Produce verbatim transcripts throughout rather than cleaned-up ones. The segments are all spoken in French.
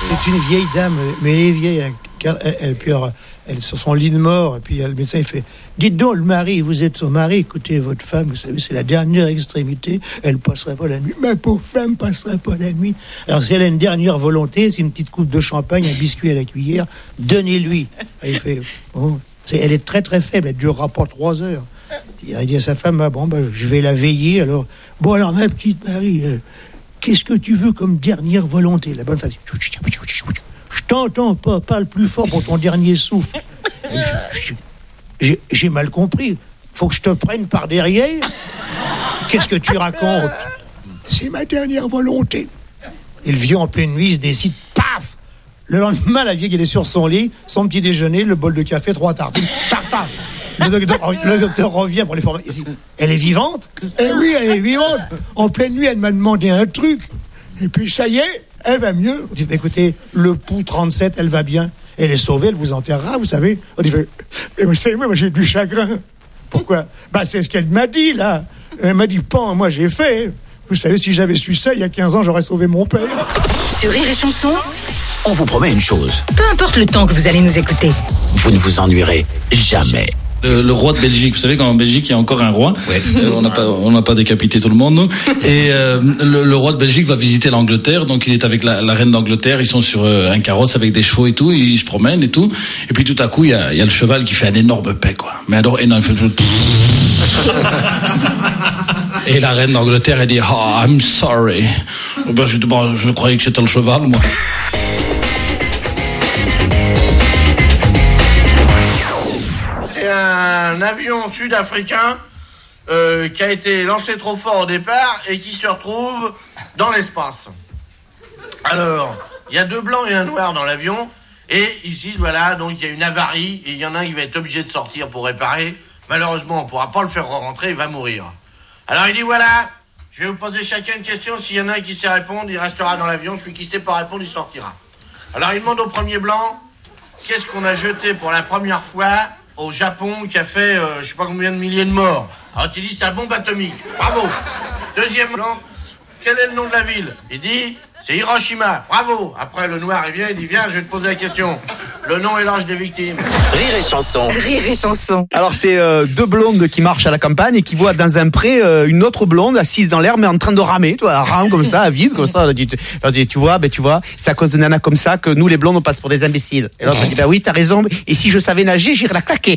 C'est une vieille dame, mais elle est vieille. Elle, elle, elle, puis alors, elle est sur son lit de mort, et puis le médecin il fait « Dites donc, le mari, vous êtes son mari, écoutez, votre femme, vous savez, c'est la dernière extrémité, elle ne passerait pas la nuit. Ma pauvre femme ne passerait pas la nuit. Alors si elle a une dernière volonté, c'est une petite coupe de champagne, un biscuit à la cuillère, donnez-lui. » Et il fait oh, c'est, elle est très très faible, elle ne durera pas trois heures. Il a dit à sa femme, ah, bon, ben, je vais la veiller, alors, bon alors ma petite Marie, euh, qu'est-ce que tu veux comme dernière volonté? La bonne femme dit, je t'entends pas, parle plus fort pour ton dernier souffle. J'ai, j'ai mal compris. Faut que je te prenne par derrière? Qu'est-ce que tu racontes? C'est ma dernière volonté. Et le vieux en pleine nuit se décide, paf! Le lendemain, la vieille elle est sur son lit, son petit déjeuner, le bol de café, trois tartines, tartare. Le docteur, le docteur revient pour les former. Elle est vivante? Eh oui, elle est vivante. En pleine nuit, elle m'a demandé un truc. Et puis ça y est, elle va mieux. On dit, écoutez, le pouls trente-sept, elle va bien. Elle est sauvée, elle vous enterrera, vous savez. On dit, mais vous savez, moi, j'ai du chagrin. Pourquoi? Bah, c'est ce qu'elle m'a dit, là. Elle m'a dit, pan, moi, j'ai fait. Vous savez, si j'avais su ça, il y a quinze ans, j'aurais sauvé mon père. Sur Rire et Chanson, on vous promet une chose. Peu importe le temps que vous allez nous écouter, vous ne vous ennuierez jamais. Le, le roi de Belgique, vous savez qu'en Belgique il y a encore un roi. Ouais. Euh, on n'a pas, on n'a pas décapité tout le monde, nous. Et euh, le, le roi de Belgique va visiter l'Angleterre, donc il est avec la, la reine d'Angleterre. Ils sont sur euh, un carrosse avec des chevaux et tout, ils se promènent et tout. Et puis tout à coup il y a, il y a le cheval qui fait un énorme paix, quoi. Mais alors énorme. Il fait... Et la reine d'Angleterre elle dit, oh, I'm sorry. Ben je, bon, je croyais que c'était le cheval, moi. Un avion sud-africain euh, qui a été lancé trop fort au départ et qui se retrouve dans l'espace. Alors, il y a deux blancs et un noir dans l'avion et ils se disent voilà, donc il y a une avarie et il y en a un qui va être obligé de sortir pour réparer. Malheureusement, on ne pourra pas le faire rentrer, il va mourir. Alors il dit voilà, je vais vous poser chacun une question, s'il y en a un qui sait répondre, il restera dans l'avion, celui qui ne sait pas répondre, il sortira. Alors il demande au premier blanc, qu'est-ce qu'on a jeté pour la première fois au Japon qui a fait euh, je sais pas combien de milliers de morts. Alors tu dis c'est la bombe atomique. Bravo. Deuxième blanc, quel est le nom de la ville? Il dit c'est Hiroshima. Bravo. Après le noir il vient, il dit viens, je vais te poser la question. Le nom et l'âge des victimes. Rire et Chanson. Rire et Chanson. Alors c'est euh, deux blondes qui marchent à la campagne et qui voient dans un pré euh, une autre blonde assise dans l'air mais en train de ramer, tu vois, elle rame comme ça, à vide comme ça. Elle dit, elle dit, tu vois, ben tu vois, c'est à cause de nanas comme ça que nous les blondes on passe pour des imbéciles. Et l'autre dit bah oui, t'as raison. Et si je savais nager, j'irais la claquer.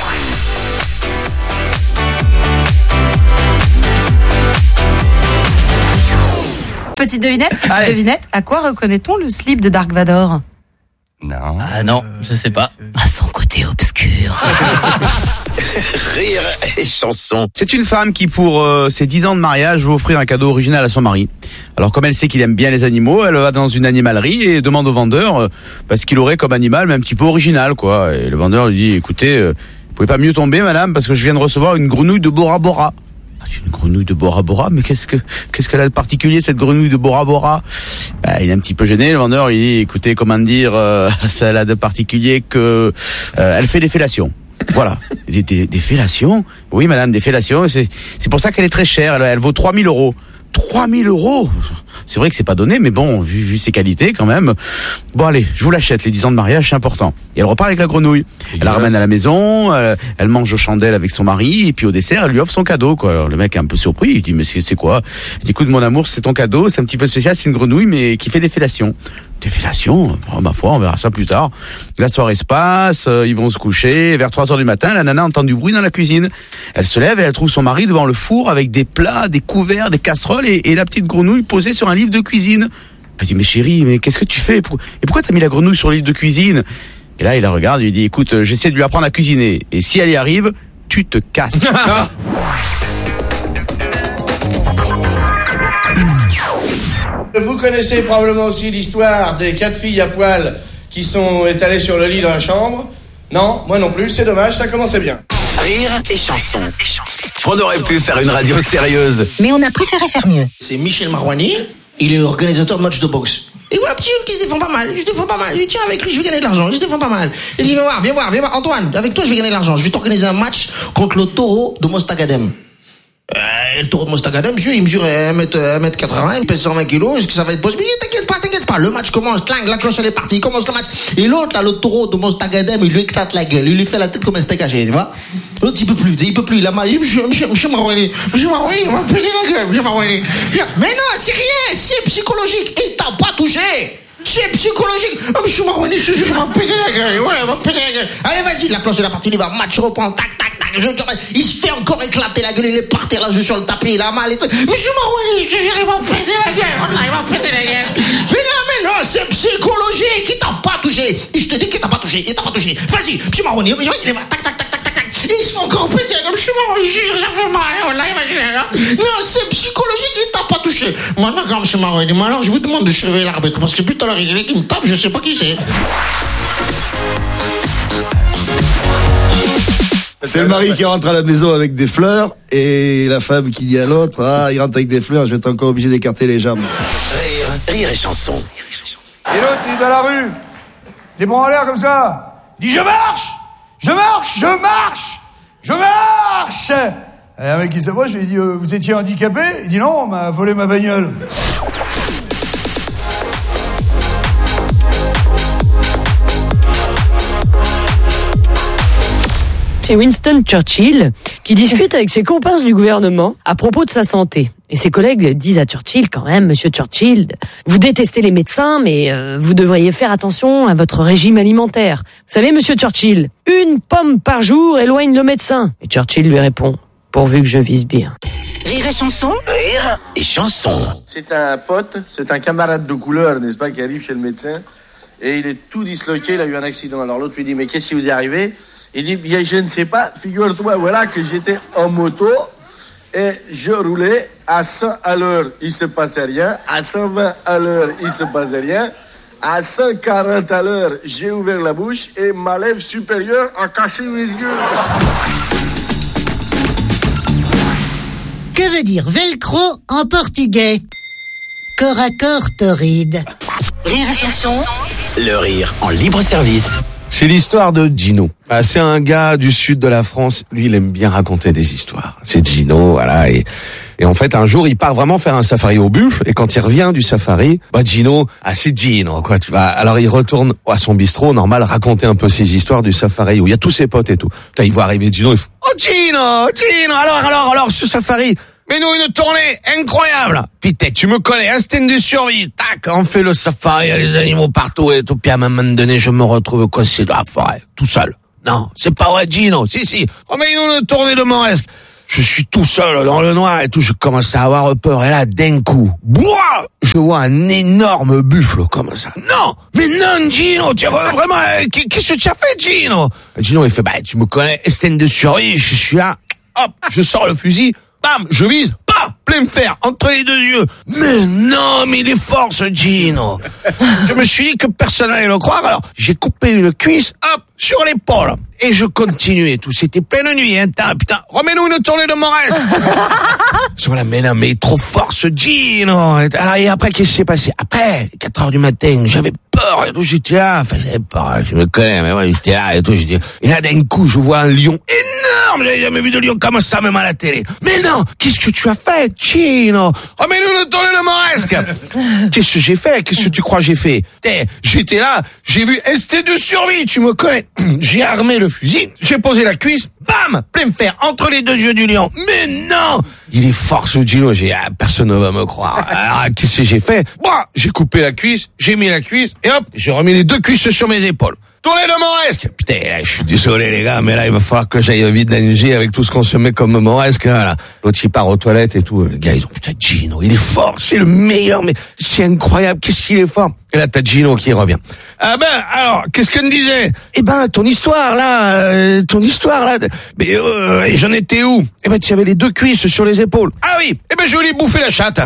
Petite devinette, petite Allez. devinette. À quoi reconnaît-on le slip de Dark Vador? Non. Ah non, je sais pas. à son côté obscur. Rire et Chanson. C'est une femme qui, pour euh, ses dix ans de mariage, veut offrir un cadeau original à son mari. Alors, comme elle sait qu'il aime bien les animaux, elle va dans une animalerie et demande au vendeur euh, parce qu'il aurait comme animal, mais un petit peu original, quoi. Et le vendeur lui dit, écoutez, euh, vous pouvez pas mieux tomber, madame, parce que je viens de recevoir une grenouille de Bora Bora. Une grenouille de Bora Bora, mais qu'est-ce que qu'est-ce qu'elle a de particulier cette grenouille de Bora Bora? Bah, il est un petit peu gêné, le vendeur. Il dit, écoutez, comment dire, euh, ça a de particulier que euh, elle fait des fellations. Voilà, des, des, des fellations. Oui, madame, des fellations. C'est c'est pour ça qu'elle est très chère. Elle, elle vaut trois mille euros. trois mille euros. C'est vrai que c'est pas donné, mais bon, vu, vu ses qualités quand même. Bon allez, je vous l'achète, les dix ans de mariage, c'est important. Et elle repart avec la grenouille. Elle la ramène à la maison, elle, elle mange aux chandelles avec son mari, et puis au dessert, elle lui offre son cadeau, quoi. Alors le mec est un peu surpris, il dit, mais c'est, c'est quoi? Il dit, écoute, mon amour, c'est ton cadeau, c'est un petit peu spécial, c'est une grenouille, mais qui fait des fellations. Des fellations? Oh, ma foi, on verra ça plus tard. La soirée se passe, euh, ils vont se coucher, vers trois heures du matin, la nana entend du bruit dans la cuisine. Elle se lève et elle trouve son mari devant le four avec des plats, des couverts, des casseroles et, et la petite grenouille posée sur un livre de cuisine. Elle dit, mais chérie, mais qu'est-ce que tu fais? Et pourquoi t'as mis la grenouille sur le livre de cuisine? Et là, il la regarde, il lui dit, écoute, j'essaie de lui apprendre à cuisiner. Et si elle y arrive, tu te casses. Vous connaissez probablement aussi l'histoire des quatre filles à poil qui sont étalées sur le lit dans la chambre. Non, moi non plus, c'est dommage, ça commençait bien. Rire et Chanson. On aurait pu faire une radio sérieuse. Mais on a préféré faire mieux. C'est Michel Marouani, il est organisateur de matchs de boxe. Et voilà un petit jeune qui se défend pas mal, il se défend pas mal, il dit tiens avec lui je vais gagner de l'argent, il se défend pas mal. Il dit viens voir, viens voir, viens voir, Antoine, avec toi je vais gagner de l'argent, je vais t'organiser un match contre le taureau de Mostagadem. Euh, le taureau de Mostagadem, monsieur, il mesure un mètre quatre-vingts, il pèse cent vingt kilos, est-ce que ça va être possible? T'inquiète pas, t'inquiète pas. pas. Le match commence, clang, la cloche elle est partie, il commence le match. Et l'autre, là, le taureau de Mostagadem, il lui éclate la gueule, il lui fait la tête comme un steak haché, tu vois. L'autre, il peut plus, il peut plus, il a mal. Monsieur, monsieur, monsieur Marouani, monsieur Marouani, il m'a pété la gueule, monsieur Marouani. Mais non, c'est rien, c'est psychologique. Il t'a pas touché. C'est psychologique. Oh, monsieur Marouani, je te jure, il m'a pété la gueule. Ouais, il m'a pété la gueule. Allez, vas-y, la cloche est la partie, il va, match reprend, tac, tac, tac. Je, il se fait encore éclater la gueule, il est par terre là, je suis sur le tapis, il a mal et tout. Monsieur Marouani, je te jure, il m'a pété la gueule. Voilà, il m'a pété la gueule. Mais non, mais non, c'est psychologique. Il t'a pas touché. Et je te dis qu'il t'a pas touché. Il t'a pas touché. Vas-y, monsieur Marouani, il va, tac, tac, tac, tac, tac, tac. Il se fait encore péter la gueule. Monsieur Marouani, je te jure, ça fait mal. Voilà, imaginez là. Non, c'est psychologique, il t'a pas touché. Maintenant, quand monsieur Marouani, alors je vous demande de surveiller l'arbitre, parce que plus tout à l'heure, il est qui me tape, je sais pas qui c'est. C'est le mari qui rentre à la maison avec des fleurs et la femme qui dit à l'autre, ah, il rentre avec des fleurs, je vais être encore obligé d'écarter les jambes. Rire, rire et chanson. Et l'autre, il est dans la rue, les bras en l'air comme ça, il dit je marche, je marche, je marche, je marche. Et un mec qui s'approche, je lui dis, euh, vous étiez handicapé? Il dit non, on m'a volé ma bagnole. C'est Winston Churchill qui discute avec ses comparses du gouvernement à propos de sa santé. Et ses collègues disent à Churchill quand même, Monsieur Churchill, vous détestez les médecins, mais euh, vous devriez faire attention à votre régime alimentaire. Vous savez, Monsieur Churchill, une pomme par jour éloigne le médecin. Et Churchill lui répond, pourvu que je vise bien. Rire et chanson. Rire et chanson. C'est un pote, c'est un camarade de couleur, n'est-ce pas, qui arrive chez le médecin. Et il est tout disloqué, il a eu un accident. Alors l'autre lui dit, mais qu'est-ce qui vous est arrivé? Il dit, bien, je ne sais pas, figure-toi, voilà, que j'étais en moto et je roulais à cent à l'heure, il se passait rien. À cent vingt à l'heure, il se passait rien. À cent quarante à l'heure, j'ai ouvert la bouche et ma lèvre supérieure a caché mes yeux. Que veut dire velcro en portugais? Corps à corps torride. Rire et chanson. Le rire en libre service. C'est l'histoire de Gino. Ah, c'est un gars du sud de la France. Lui, il aime bien raconter des histoires. C'est Gino, voilà. Et, et en fait, un jour, il part vraiment faire un safari au buffle. Et quand il revient du safari, bah Gino, ah c'est Gino, quoi. Tu vois. Alors il retourne à son bistrot, normal, raconter un peu ses histoires du safari où il y a tous ses potes et tout. Putain, il voit arriver Gino, il fait oh Gino, Gino. Alors, alors, alors, ce safari. Mais nous, une tournée incroyable. Putain, tu me connais, instinct de survie. Tac, on fait le safari, il y a les animaux partout et tout. Puis à un moment donné, je me retrouve coincé dans la forêt, tout seul. Non, c'est pas vrai, Gino. Si, si. Oh, mais nous, une tournée de Moresque. Je suis tout seul dans le noir et tout. Je commence à avoir peur. Et là, d'un coup, boah, je vois un énorme buffle comme ça. Non, mais non, Gino. Tu vraiment, qu'est-ce que tu as fait, Gino? Gino, il fait, bah, tu me connais, instinct de survie. Je suis là. Hop, je sors le fusil. Bam, je vise, bam, plein fer, entre les deux yeux. Mais non, mais il est fort ce Gino. Je me suis dit que personne n'allait le croire, alors j'ai coupé une cuisse, hop, sur l'épaule. Et je continuais tout. C'était pleine nuit, hein, putain. Remets-nous une tournée de Moresque. Sur la mais non, mais il est trop fort ce Gino. Alors, et après, qu'est-ce qui s'est passé? Après, quatre heures du matin, j'avais peur et tout, j'étais là. Enfin, j'avais peur, je me connais, mais ouais, j'étais là et tout, j'étais. Et là, d'un coup, je vois un lion énorme. J'avais jamais vu de lion comme ça, même à la télé. Mais non, qu'est-ce que tu as fait, Gino? Remets-nous une tournée de Moresque. Qu'est-ce que j'ai fait? Qu'est-ce que tu crois que j'ai fait? J'étais là, j'ai vu instinct de survie, tu me connais. J'ai armé le fusil, j'ai posé la cuisse, bam, plein fer, entre les deux yeux du lion. Mais non! Il est fort ce Gino, j'ai, ah, personne ne va me croire. Alors, qu'est-ce que j'ai fait? Moi, j'ai coupé la cuisse, j'ai mis la cuisse, et hop, j'ai remis les deux cuisses sur mes épaules. Tournée de Moresque. Putain, là, je suis désolé les gars, mais là, il va falloir que j'aille vite nager avec tout ce qu'on se met comme Moresque. Là. L'autre, il part aux toilettes et tout. Les gars, ils ont, putain, Gino, il est fort, c'est le meilleur, mais c'est incroyable, qu'est-ce qu'il est fort. Et là, t'as Gino qui revient. Ah ben, alors, qu'est-ce qu'on disait? Eh ben, ton histoire, là, euh, ton histoire, là, mais euh, j'en étais où? Eh ben, tu avais les deux cuisses sur les épaules. Ah oui, eh ben, je voulais bouffer la chatte.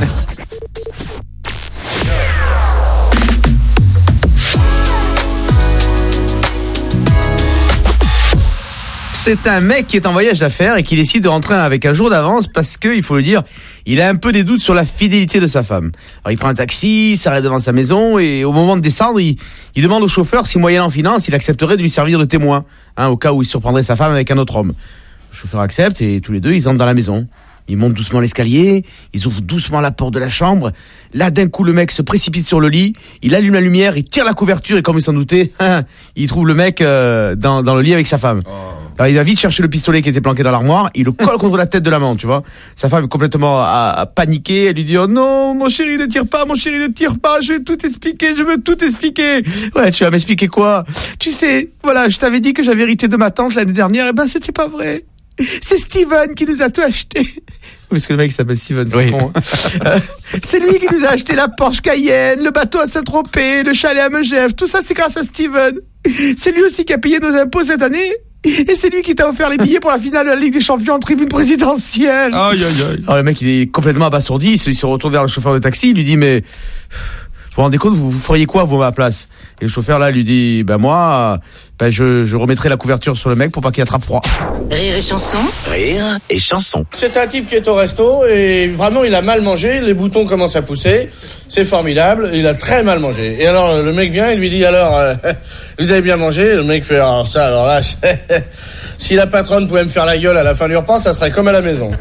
C'est un mec qui est en voyage d'affaires et qui décide de rentrer avec un jour d'avance parce que, il faut le dire, il a un peu des doutes sur la fidélité de sa femme. Alors il prend un taxi, s'arrête devant sa maison et au moment de descendre, il, il demande au chauffeur si moyennant finance, il accepterait de lui servir de témoin, hein, au cas où il surprendrait sa femme avec un autre homme. Le chauffeur accepte et tous les deux, ils entrent dans la maison. Ils montent doucement l'escalier, ils ouvrent doucement la porte de la chambre. Là, d'un coup, le mec se précipite sur le lit, il allume la lumière, il tire la couverture et comme il s'en doutait, il trouve le mec euh, dans, dans le lit avec sa femme. Oh. Alors, il va vite chercher le pistolet qui était planqué dans l'armoire, il le colle contre la tête de l'amant, tu vois. Sa femme est complètement à, à paniquer, elle lui dit « Oh non, mon chéri, ne tire pas, mon chéri, ne tire pas, je vais tout expliquer, je veux tout expliquer. » Ouais, tu vas m'expliquer quoi? Tu sais, voilà, je t'avais dit que j'avais hérité de ma tante l'année dernière, et ben c'était pas vrai. C'est Steven qui nous a tout acheté. Parce que le mec s'appelle Steven, c'est oui. con. Hein. Euh, c'est lui qui nous a acheté la Porsche Cayenne, le bateau à Saint-Tropez, le chalet à Megève. Tout ça, c'est grâce à Steven. C'est lui aussi qui a payé nos impôts cette année. Et c'est lui qui t'a offert les billets pour la finale de la Ligue des Champions en tribune présidentielle. Aïe, aïe, aïe. Alors le mec, il est complètement abasourdi. Il se, il se retourne vers le chauffeur de taxi. Il lui dit, mais... Vous vous rendez compte, vous, vous feriez quoi, vous, à ma place? Et le chauffeur, là, lui dit, ben moi, ben je, je remettrai la couverture sur le mec pour pas qu'il attrape froid. Rire et chanson. Rire et chanson. C'est un type qui est au resto et vraiment, il a mal mangé, les boutons commencent à pousser. C'est formidable, il a très mal mangé. Et alors, le mec vient, il lui dit, alors, euh, vous avez bien mangé? Le mec fait, alors ça, alors là, si la patronne pouvait me faire la gueule à la fin du repas, ça serait comme à la maison.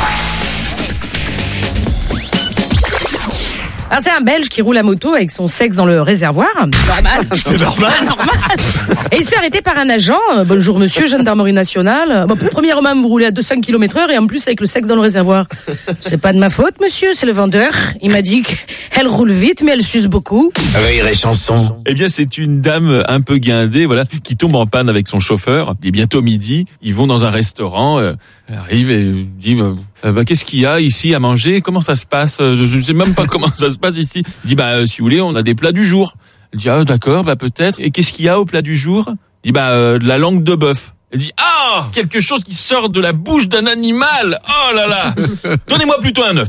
Ah, c'est un Belge qui roule à moto avec son sexe dans le réservoir. Normal. C'est normal. normal. Et il se fait arrêter par un agent. Bonjour monsieur, gendarmerie nationale. Bon, premièrement, vous roulez à deux cents kilomètres heure et en plus avec le sexe dans le réservoir. C'est pas de ma faute, monsieur, c'est le vendeur. Il m'a dit qu'elle roule vite, mais elle suce beaucoup. Rire et chanson. Eh bien, c'est une dame un peu guindée, voilà, qui tombe en panne avec son chauffeur. Il est bientôt midi. Ils vont dans un restaurant. Euh, elle arrive et dit, euh, bah, qu'est-ce qu'il y a ici à manger? Comment ça se passe? Je ne sais même pas comment ça se passe ici. Il dit, bah, euh, si vous voulez, on a des plats du jour. Elle dit, ah, d'accord, bah, peut-être. Et qu'est-ce qu'il y a au plat du jour? Il dit, bah, euh, de la langue de bœuf. Elle dit, ah, quelque chose qui sort de la bouche d'un animal. Oh là là. Donnez-moi plutôt un œuf.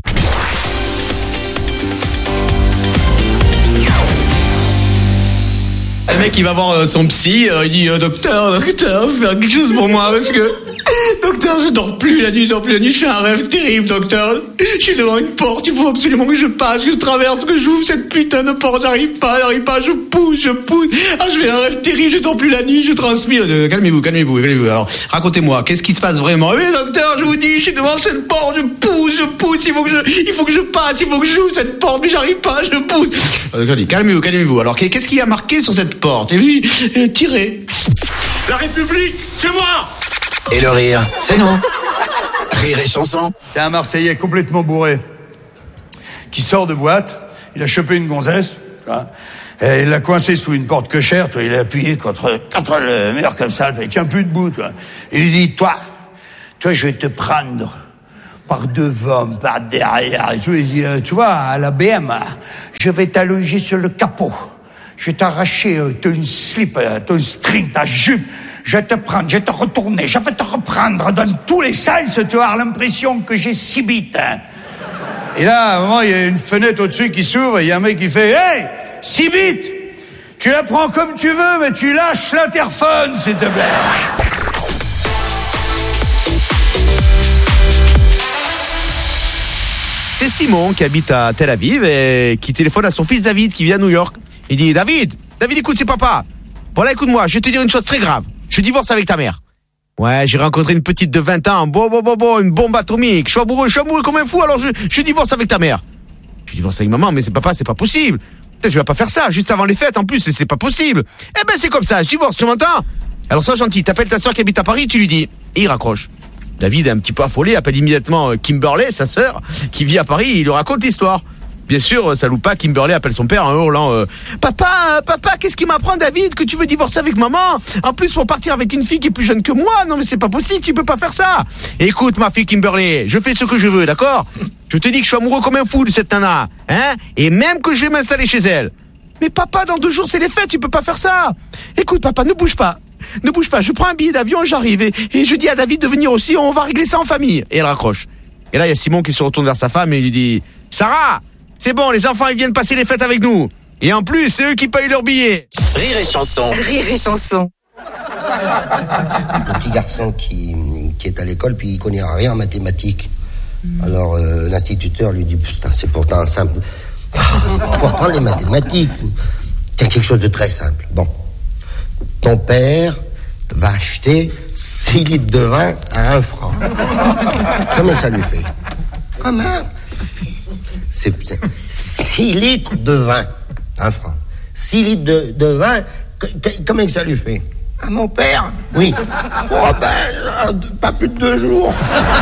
Le mec, il va voir son psy, alors il dit, docteur, docteur, faire quelque chose pour moi, parce que, docteur, je dors plus la nuit, je dors plus la nuit, je fais un rêve terrible, docteur. Je suis devant une porte, il faut absolument que je passe, que je traverse, que j'ouvre cette putain de porte, j'arrive pas, j'arrive pas, je pousse, je pousse. Ah, je fais un rêve terrible, je dors plus la nuit, je transpire. Euh, calmez-vous, calmez-vous, calmez-vous. Alors, racontez-moi, qu'est-ce qui se passe vraiment? Oui, docteur, je vous dis, je suis devant cette porte, je pousse, je pousse, il faut que je, il faut que je passe, il faut que j'ouvre cette porte, mais j'arrive pas, je pousse. Euh, calmez-vous, calmez-vous. Alors, qu'est-ce qu'il y a marqué sur cette porte? Et oui, euh, tirez. La République, c'est moi! Et le rire, c'est nous. Rire et chanson. C'est un Marseillais complètement bourré qui sort de boîte. Il a chopé une gonzesse, tu vois, et il l'a coincé sous une porte cochère. Tu vois, il l'a appuyé contre, contre le mur comme ça. Il tient plus debout. Tu vois. Et il lui dit, toi, toi, je vais te prendre par devant, par derrière. Et tu, il dit, tu vois, à la B M, je vais t'allonger sur le capot. Je vais t'arracher euh, ton slip, euh, ton string, ta jupe. Je vais te prendre, je vais te retourner, je vais te reprendre dans tous les sens. Tu vas avoir l'impression que j'ai six bites. Hein. Et là, à un moment, il y a une fenêtre au-dessus qui s'ouvre et il y a un mec qui fait « Hey, six bites, tu la prends comme tu veux, mais tu lâches l'interphone, s'il te plaît. » C'est Simon qui habite à Tel Aviv et qui téléphone à son fils David qui vit à New York. Il dit, David, David, écoute, c'est papa. Voilà, écoute-moi, je vais te dire une chose très grave. Je divorce avec ta mère. Ouais, j'ai rencontré une petite de vingt ans. Bon, bon, bon, bon, une bombe atomique. Je suis amoureux, je suis amoureux comme un fou, alors je, je divorce avec ta mère. Je divorce avec maman, mais c'est papa, c'est pas possible. Peut-être je vais pas faire ça, juste avant les fêtes, en plus, c'est, c'est pas possible. Eh ben, c'est comme ça, je divorce, tu m'entends? Alors, sois gentil, t'appelles ta soeur qui habite à Paris, tu lui dis. Et il raccroche. David est un petit peu affolé, appelle immédiatement Kimberley, sa sœur, qui vit à Paris, et il lui raconte l'histoire. Bien sûr, ça loupe pas, Kimberley appelle son père en hurlant euh, « Papa, papa, qu'est-ce qui m'apprend, David, que tu veux divorcer avec maman? En plus, faut partir avec une fille qui est plus jeune que moi. Non, mais c'est pas possible, tu peux pas faire ça. Écoute, ma fille Kimberley, je fais ce que je veux, d'accord? Je te dis que je suis amoureux comme un fou de cette nana, hein? Et même que je vais m'installer chez elle. Mais papa, dans deux jours, c'est les fêtes, tu peux pas faire ça. Écoute, papa, ne bouge pas. Ne bouge pas, je prends un billet d'avion et j'arrive. Et, et je dis à David de venir aussi, on va régler ça en famille. » Et elle raccroche. Et là, il y a Simon qui se retourne vers sa femme et il lui dit « Sarah, c'est bon, les enfants, ils viennent passer les fêtes avec nous. Et en plus, c'est eux qui payent leur billet. » Rire et chanson. Rire et chanson. Le petit garçon qui, qui est à l'école, puis il connaît rien en mathématiques. Alors, euh, l'instituteur lui dit, putain, c'est pourtant simple. Faut apprendre les mathématiques. C'est quelque chose de très simple. Bon. Ton père va acheter six litres de vin à un franc. Combien ça lui fait? Quand même. C'est, c'est six litres de vin. Un franc. six litres de, de vin, que, que, comment que ça lui fait? À mon père? Oui. Oh ben, pas plus de deux jours.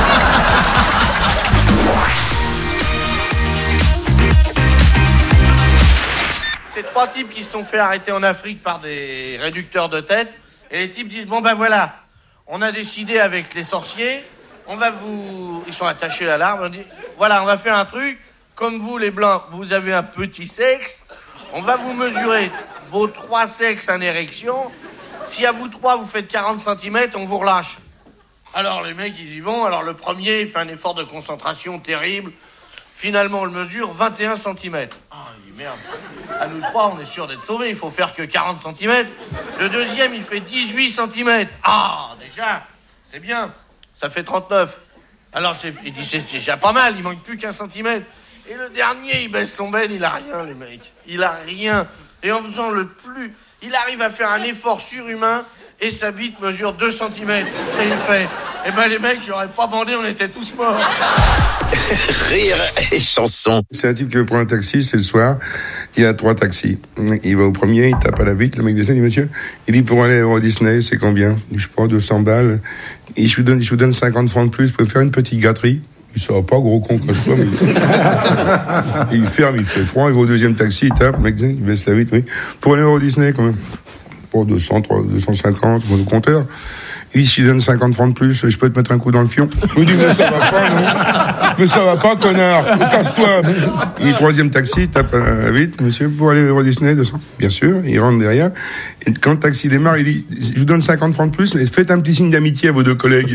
C'est trois types qui se sont fait arrêter en Afrique par des réducteurs de tête. Et les types disent, bon ben voilà, on a décidé avec les sorciers, on va vous... Ils sont attachés à l'arbre, on dit, voilà, on va faire un truc, comme vous les blancs, vous avez un petit sexe, on va vous mesurer vos trois sexes en érection, si à vous trois vous faites quarante centimètres, on vous relâche. Alors les mecs ils y vont, alors le premier il fait un effort de concentration terrible, finalement on le mesure vingt et un centimètres. Ah, il dit merde, à nous trois on est sûr d'être sauvés, il faut faire que quarante centimètres. Le deuxième il fait dix-huit centimètres. Ah, déjà, c'est bien, ça fait trente-neuf. Alors c'est, il dit c'est déjà pas mal, il manque plus qu'un centimètre. Et le dernier il baisse son ben, il a rien les mecs, il a rien. Et en faisant le plus, il arrive à faire un effort surhumain et sa bite mesure deux centimètres. Et il fait, eh ben les mecs, j'aurais pas bandé, on était tous morts. Rire et chanson. C'est un type qui veut prendre un taxi, c'est le soir. Il y a trois taxis. Il va au premier, il tape à la vitre, le mec descend, il dit monsieur, il dit pour aller à Euro Disney, c'est combien? Il dit je prends deux cents balles. Et je vous donne, je vous donne cinquante francs de plus, vous pouvez faire une petite gâterie. Il sort pas, gros con, quand je vois, mais... il ferme, il fait froid, il va au deuxième taxi, il tape, le mec, il baisse la vitre, oui. Pour aller à Euro Disney, quand même. Pour deux cents, deux cent cinquante, au compteur. Il dit, si je donne cinquante francs de plus, je peux te mettre un coup dans le fion. Il dit, mais ça va pas, non? Mais ça va pas, connard. Casse-toi. Il dit, troisième taxi, il tape à la vitre, monsieur, pour aller à Euro Disney, deux cents. Bien sûr, il rentre derrière. Et quand le taxi démarre, il dit, je vous donne cinquante francs de plus, mais faites un petit signe d'amitié à vos deux collègues.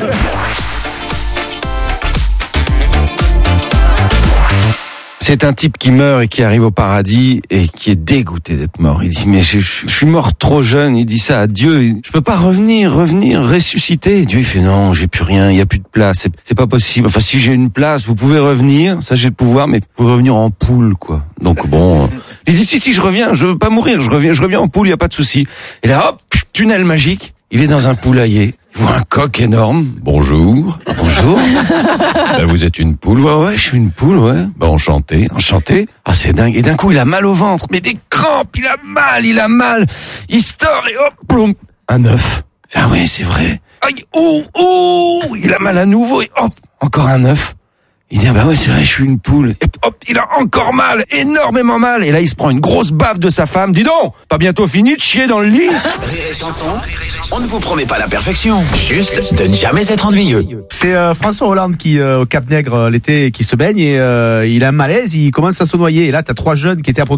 C'est un type qui meurt et qui arrive au paradis et qui est dégoûté d'être mort. Il dit, mais je, je, je suis mort trop jeune. Il dit ça à Dieu. Je peux pas revenir, revenir, ressusciter. Et Dieu, il fait, non, j'ai plus rien, il y a plus de place. C'est, c'est pas possible. Enfin, si j'ai une place, vous pouvez revenir. Ça, j'ai le pouvoir, mais vous pouvez revenir en poule, quoi. Donc bon, il dit, si, si, je reviens, je veux pas mourir. Je reviens, je reviens en poule, il y a pas de souci. Et là, hop, tunnel magique. Il est dans un poulailler. Il voit un coq énorme. Bonjour. Bonjour. Ben, vous êtes une poule. Ouais, ouais, je suis une poule, ouais. Ben, enchanté, enchanté. Ah, c'est dingue. Et d'un coup, il a mal au ventre. Mais des crampes, il a mal, il a mal. Il se tord et hop, plomb. Un œuf. Ah oui, c'est vrai. Aïe, oh, oh, il a mal à nouveau et hop, encore un œuf. Il dit, ah bah ouais, c'est vrai, je suis une poule. Et hop, il a encore mal, énormément mal. Et là, il se prend une grosse baffe de sa femme. Dis donc, pas bientôt fini de chier dans le lit? Rire et chanson, on ne vous promet pas la perfection, juste de ne jamais être ennuyeux. C'est euh, François Hollande qui, euh, au Cap-Nègre, euh, l'été, qui se baigne et euh, il a un malaise, il commence à se noyer. Et là, t'as trois jeunes qui étaient à proximité.